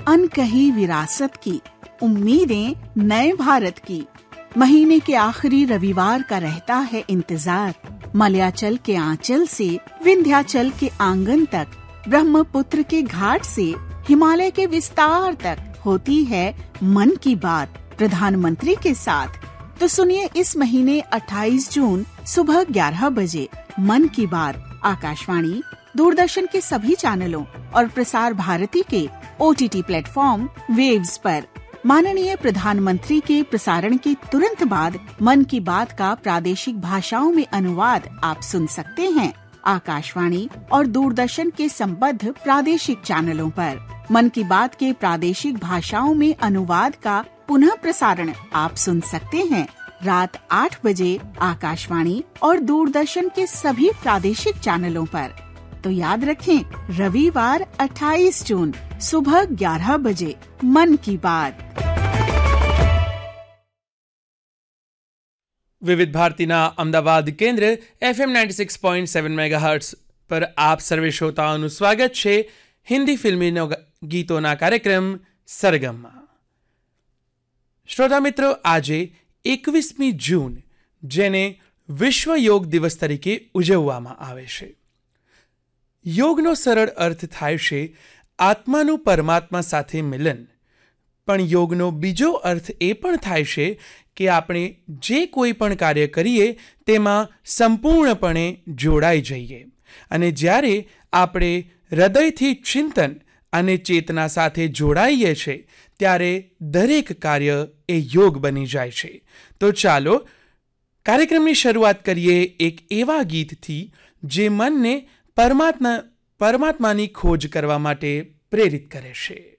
अनकही विरासत की, उम्मीदें नए भारत की। महीने के आखिरी रविवार का रहता है इंतजार। मलयाचल के आंचल से विंध्याचल के आंगन तक, ब्रह्मपुत्र के घाट से हिमालय के विस्तार तक होती है मन की बात प्रधानमंत्री के साथ। तो सुनिए इस महीने 28 जून सुबह 11 बजे मन की बात आकाशवाणी, दूरदर्शन के सभी चैनलों और प्रसार भारती के OTT प्लेटफॉर्म वेव्स पर। माननीय प्रधानमंत्री के प्रसारण के तुरंत बाद मन की बात का प्रादेशिक भाषाओं में अनुवाद आप सुन सकते हैं आकाशवाणी और दूरदर्शन के संबद्ध प्रादेशिक चैनलों पर। मन की बात के प्रादेशिक भाषाओं में अनुवाद का पुनः प्रसारण आप सुन सकते हैं रात 8 बजे आकाशवाणी और दूरदर्शन के सभी प्रादेशिक चैनलों पर। तो याद रखें, रविवार 28 जून सुबह 11 बजे मन की बात। વિવિધ ભારતીના અમદાવાદ કેન્દ્ર FM 96.7 મેગાહર્ટ્ઝ પર આપ સર્વે શ્રોતાઓનું સ્વાગત છે હિન્દી ફિલ્મી ગીતોના કાર્યક્રમ સરગમમાં। શ્રોતા મિત્રો, આજે 21મી જૂન, જેને વિશ્વ યોગ દિવસ તરીકે ઉજવવામાં આવે છે। યોગનો સરળ અર્થ થાય છે આત્માનું પરમાત્મા સાથે મિલન, પણ યોગનો બીજો અર્થ એ પણ થાય છે કે આપણે જે કોઈ પણ કાર્ય કરીએ તેમાં સંપૂર્ણપણે જોડાઈ જઈએ, અને જ્યારે આપણે હૃદયથી ચિંતન અને ચેતના સાથે જોડાઈએ છીએ ત્યારે દરેક કાર્ય એ યોગ બની જાય છે। તો ચાલો કાર્યક્રમની શરૂઆત કરીએ એક એવા ગીતથી જે મનને પરમાત્માની ખોજ કરવા માટે પ્રેરિત કરે છે।